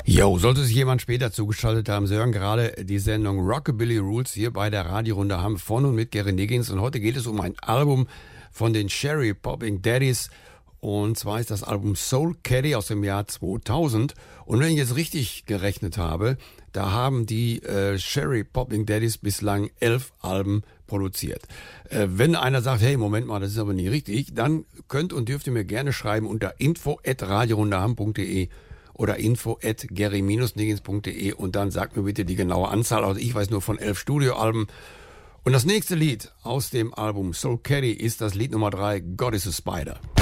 Jo, sollte sich jemand später zugeschaltet haben, Sie hören gerade die Sendung Rockabilly Rules hier bei der Radiorunde Hamm von und mit Gary Niggins. Und heute geht es um ein Album von den Cherry Popping Daddies. Und zwar ist das Album Soul Caddy aus dem Jahr 2000. Und wenn ich jetzt richtig gerechnet habe, da haben die Cherry Popping Daddies bislang 11 Alben produziert. Wenn einer sagt, hey, Moment mal, das ist aber nicht richtig, dann könnt und dürft ihr mir gerne schreiben unter info@radiorundehamm.de oder info@gary-niggins.de und dann sagt mir bitte die genaue Anzahl. Also ich weiß nur von 11 Studioalben. Und das nächste Lied aus dem Album Soul Caddy ist das Lied Nummer 3, God is a Spider.